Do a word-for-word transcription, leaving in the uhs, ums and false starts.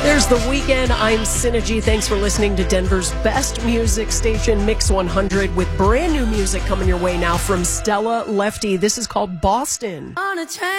There's The Weeknd. I'm Synergy. Thanks for listening to Denver's best music station, Mix one hundred, with brand new music coming your way now from Stella Lefty. This is called Boston. On a train.